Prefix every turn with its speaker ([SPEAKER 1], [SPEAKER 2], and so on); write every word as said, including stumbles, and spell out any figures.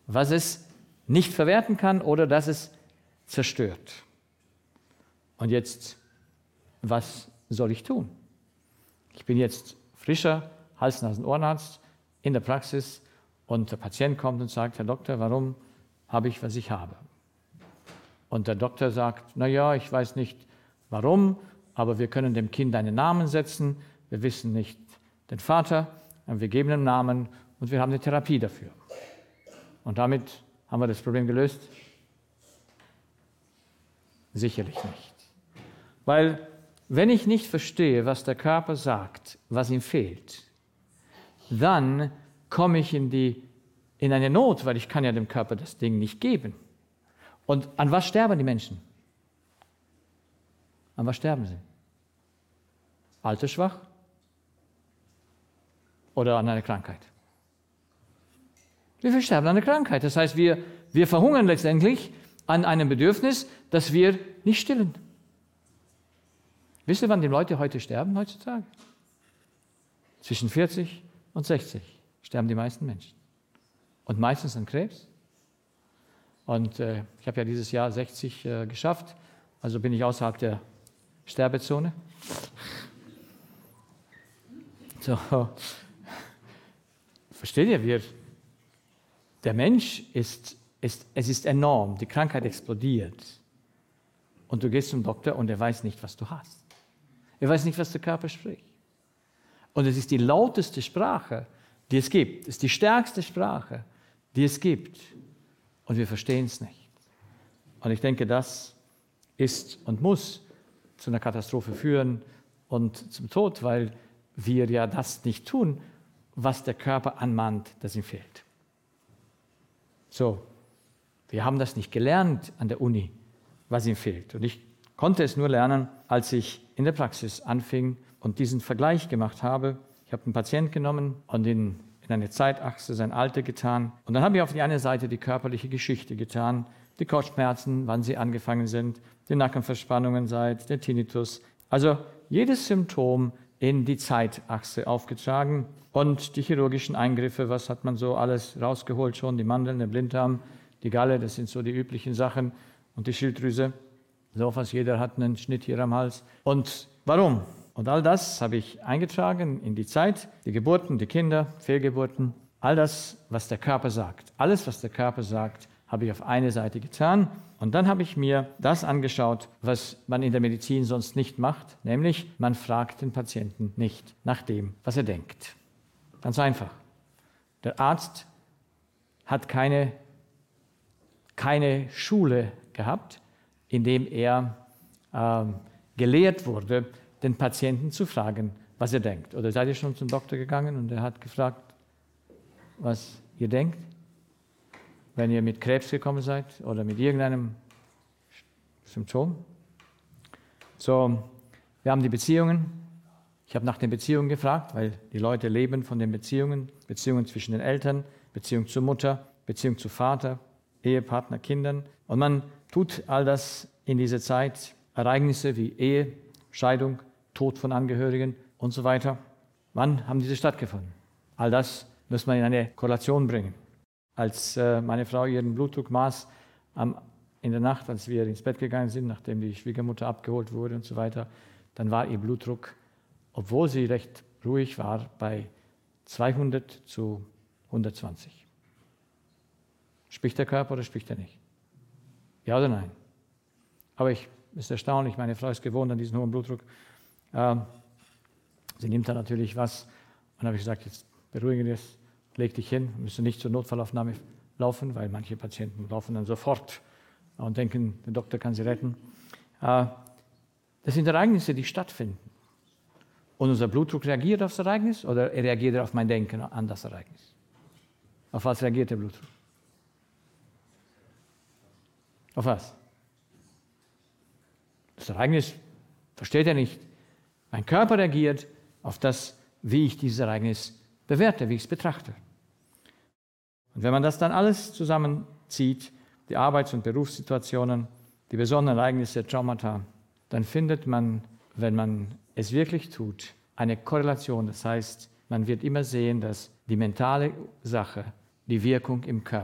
[SPEAKER 1] was es nicht verwerten kann oder das es zerstört. Und jetzt, was soll ich tun? Ich bin jetzt frischer Hals-Nasen-Ohrenarzt in der Praxis und der Patient kommt und sagt, Herr Doktor, warum habe ich, was ich habe? Und der Doktor sagt, na ja, ich weiß nicht warum, aber wir können dem Kind einen Namen setzen, wir wissen nicht den Vater, wir geben einen Namen und wir haben eine Therapie dafür. Und damit haben wir das Problem gelöst? Sicherlich nicht. Weil wenn ich nicht verstehe, was der Körper sagt, was ihm fehlt, dann komme ich in, die, in eine Not, weil ich kann ja dem Körper das Ding nicht geben. Und an was sterben die Menschen? An was sterben sie? Altersschwach oder an einer Krankheit? Wir sterben an einer Krankheit. Das heißt, wir, wir verhungern letztendlich an einem Bedürfnis, das wir nicht stillen. Wisst ihr, wann die Leute heute sterben, heutzutage? Zwischen vierzig und sechzig sterben die meisten Menschen. Und meistens an Krebs. Und äh, ich habe ja dieses Jahr sechzig äh, geschafft, also bin ich außerhalb der Sterbezone. So, versteht ihr, wir, der Mensch ist, ist, es ist enorm, die Krankheit explodiert. Und du gehst zum Doktor und er weiß nicht, was du hast. Er weiß nicht, was der Körper spricht. Und es ist die lauteste Sprache, die es gibt. Es ist die stärkste Sprache, die es gibt. Und wir verstehen es nicht. Und ich denke, das ist und muss zu einer Katastrophe führen und zum Tod, weil wir ja das nicht tun, was der Körper anmahnt, dass ihm fehlt. So, wir haben das nicht gelernt an der Uni, was ihm fehlt. Und ich konnte es nur lernen, als ich in der Praxis anfing und diesen Vergleich gemacht habe. Ich habe einen Patienten genommen und in, in eine Zeitachse sein Alter getan. Und dann habe ich auf die eine Seite die körperliche Geschichte getan, die Kopfschmerzen, wann sie angefangen sind, die Nackenverspannungen seit, der Tinnitus. Also jedes Symptom in die Zeitachse aufgetragen und die chirurgischen Eingriffe, was hat man so alles rausgeholt schon, die Mandeln, der Blinddarm, die Galle, das sind so die üblichen Sachen und die Schilddrüse. So fast jeder hat einen Schnitt hier am Hals. Und warum? Und all das habe ich eingetragen in die Zeit, die Geburten, die Kinder, Fehlgeburten, all das, was der Körper sagt. Alles, was der Körper sagt, habe ich auf eine Seite getan. Und dann habe ich mir das angeschaut, was man in der Medizin sonst nicht macht, nämlich man fragt den Patienten nicht nach dem, was er denkt. Ganz einfach. Der Arzt hat keine, keine Schule gehabt, in dem er äh, gelehrt wurde, den Patienten zu fragen, was er denkt. Oder seid ihr schon zum Doktor gegangen und er hat gefragt, was ihr denkt? Wenn ihr mit Krebs gekommen seid oder mit irgendeinem Symptom. So, wir haben die Beziehungen. Ich habe nach den Beziehungen gefragt, weil die Leute leben von den Beziehungen. Beziehungen zwischen den Eltern, Beziehung zur Mutter, Beziehung zu Vater, Ehepartner, Kindern. Und man tut all das in dieser Zeit, Ereignisse wie Ehe, Scheidung, Tod von Angehörigen und so weiter. Wann haben diese stattgefunden? All das muss man in eine Korrelation bringen. Als äh, meine Frau ihren Blutdruck maß am, in der Nacht, als wir ins Bett gegangen sind, nachdem die Schwiegermutter abgeholt wurde und so weiter, dann war ihr Blutdruck, obwohl sie recht ruhig war, bei zweihundert zu hundertzwanzig. Spricht der Körper oder spricht er nicht? Ja oder nein? Aber ich ist erstaunlich, meine Frau ist gewohnt an diesen hohen Blutdruck. Ähm, sie nimmt dann natürlich was. Und dann habe ich gesagt, jetzt beruhige dich, leg dich hin, müssen nicht zur Notfallaufnahme laufen, weil manche Patienten laufen dann sofort und denken, der Doktor kann sie retten. Äh, das sind Ereignisse, die stattfinden. Und unser Blutdruck reagiert auf das Ereignis oder er reagiert auf mein Denken an das Ereignis? Auf was reagiert der Blutdruck? Auf was? Das Ereignis versteht er nicht. Mein Körper reagiert auf das, wie ich dieses Ereignis bewerte, wie ich es betrachte. Und wenn man das dann alles zusammenzieht, die Arbeits- und Berufssituationen, die besonderen Ereignisse, Traumata, dann findet man, wenn man es wirklich tut, eine Korrelation. Das heißt, man wird immer sehen, dass die mentale Sache die Wirkung im Körper